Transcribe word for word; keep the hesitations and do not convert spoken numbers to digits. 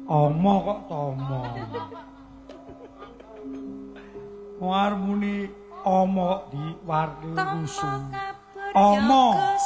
Oma kok tomo. Wong arep muni oma kok diwarni rusuh. Oma